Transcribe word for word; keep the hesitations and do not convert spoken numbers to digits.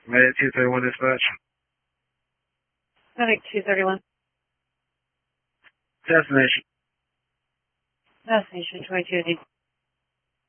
Medic two thirty-one dispatch. Medic two thirty-one. Destination. Destination twenty-two.